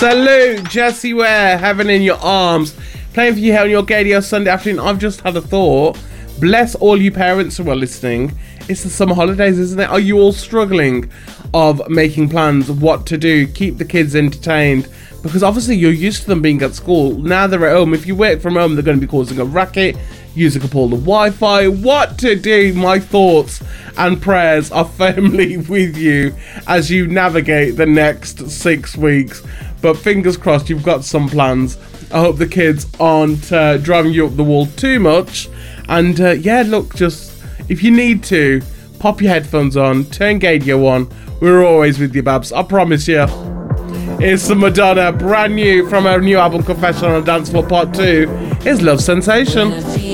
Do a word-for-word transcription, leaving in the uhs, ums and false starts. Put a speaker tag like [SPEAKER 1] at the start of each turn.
[SPEAKER 1] Salute, Jessie Ware, Heaven in Your Arms. Playing for you here on your Gadio Sunday afternoon. I've just had a thought. Bless all you parents who are listening. It's the summer holidays, isn't it? Are you all struggling of making plans of what to do? Keep the kids entertained. Because obviously you're used to them being at school. Now they're at home. If you work from home, they're going to be causing a racket, using up all the Wi-Fi. What to do? My thoughts and prayers are firmly with you as you navigate the next six weeks. But fingers crossed, you've got some plans. I hope the kids aren't uh, driving you up the wall too much. And uh, yeah, look, just if you need to, pop your headphones on, turn Gadio on. We're always with you, Babs. I promise you. It's the Madonna, brand new from her new album Confession on Dance Floor Part two. It's Love Sensation.